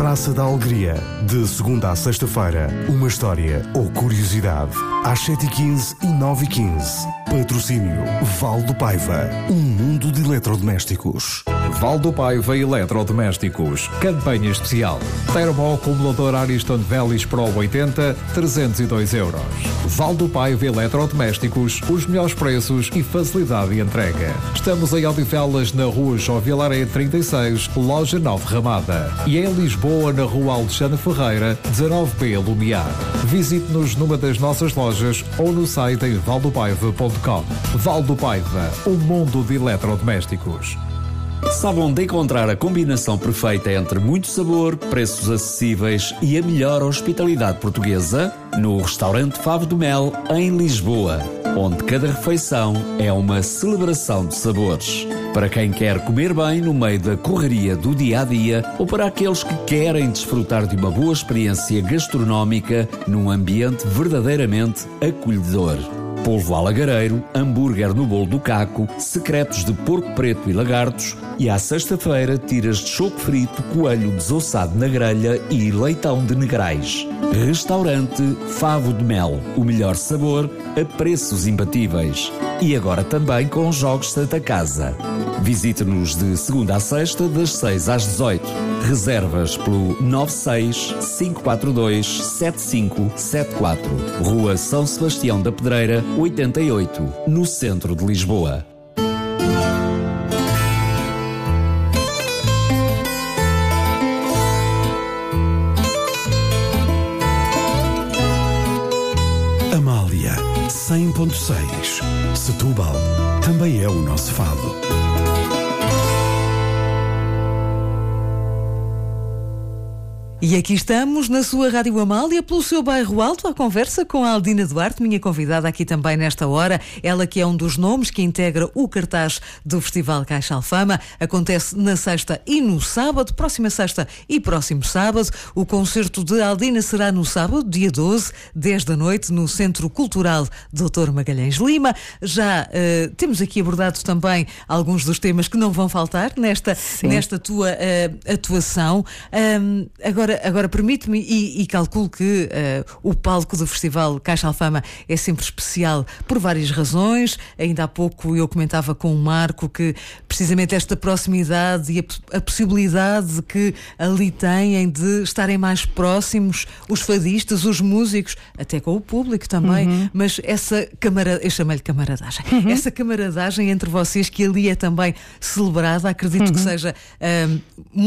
Praça da Alegria, de segunda à sexta-feira, uma história ou curiosidade. Às 7h15 e 9h15. Patrocínio Val do Paiva, um mundo de eletrodomésticos. Val do Paiva Eletrodomésticos. Campanha especial. Termoacumulador Ariston Velis Pro 80, 302 euros. Val do Paiva Eletrodomésticos, os melhores preços e facilidade de entrega. Estamos em Odivelas, na rua João Vilaré 36, loja 9 Ramada. E em Lisboa, na rua Alexandre Ferreira, 19B Lumiar. Visite-nos numa das nossas lojas ou no site em valdopaiva.com. Val do Paiva, um mundo de eletrodomésticos. Sabe onde encontrar a combinação perfeita entre muito sabor, preços acessíveis e a melhor hospitalidade portuguesa? No restaurante Favo do Mel, em Lisboa, onde cada refeição é uma celebração de sabores. Para quem quer comer bem no meio da correria do dia-a-dia ou para aqueles que querem desfrutar de uma boa experiência gastronómica num ambiente verdadeiramente acolhedor. Polvo alagareiro, hambúrguer no bolo do caco, secretos de porco preto e lagartos e à sexta-feira tiras de choco frito, coelho desossado na grelha e leitão de negrais. Restaurante Favo de Mel, o melhor sabor a preços imbatíveis. E agora também com jogos Santa Casa. Visite-nos de segunda a sexta, das 6 às 18. Reservas pelo 96 542 7574. Rua São Sebastião da Pedreira, 88, no centro de Lisboa. Amália 100.6. Setúbal também é o nosso fado. E aqui estamos na sua Rádio Amália, pelo seu bairro Alto, à conversa com a Aldina Duarte, minha convidada aqui também nesta hora. Ela que é um dos nomes que integra o cartaz do Festival Caixa Alfama. Acontece na sexta e no sábado, próxima sexta e próximo sábado. O concerto de Aldina será no sábado, dia 12, 10 da noite, no Centro Cultural Dr. Magalhães Lima. Já temos aqui abordado também alguns dos temas que não vão faltar nesta tua atuação. Agora permite-me, e calculo que o palco do Festival Caixa Alfama é sempre especial por várias razões. Ainda há pouco eu comentava com o Marco que precisamente esta proximidade e a possibilidade que ali têm de estarem mais próximos os fadistas, os músicos, até com o público também, mas essa eu chamei-lhe camaradagem, essa camaradagem entre vocês que ali é também celebrada, acredito que seja